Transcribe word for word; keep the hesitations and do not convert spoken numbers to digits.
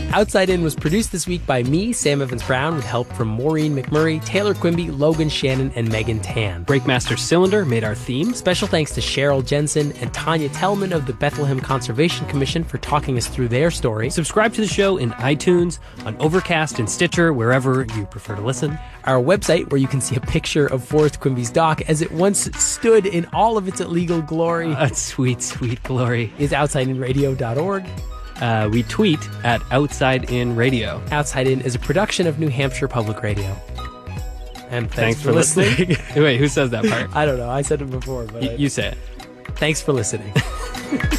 Outside In was produced this week by me, Sam Evans-Brown, with help from Maureen McMurray, Taylor Quimby, Logan Shannon, and Megan Tan. Breakmaster Cylinder made our theme. Special thanks to Cheryl Jensen and Tanya Tellman of the Bethlehem Conservation Commission for talking us through their story. Subscribe to the show in iTunes, on Overcast and Stitcher, wherever you prefer to listen. Our website, where you can see a picture of Forrest Quimby's dock as it once stood in all of its illegal glory. Uh, sweet, sweet glory. Is outside in radio dot org. Uh, we tweet at Outside In Radio. Outside In is a production of New Hampshire Public Radio. And thanks, thanks for, for listening. listening. Wait, who says that part? I don't know. I said it before. But y- I... You say it. Thanks for listening.